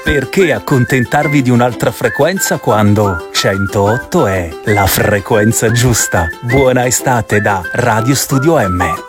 Perché accontentarvi di un'altra frequenza quando 108 è la frequenza giusta? Buona estate da Radio Studio M.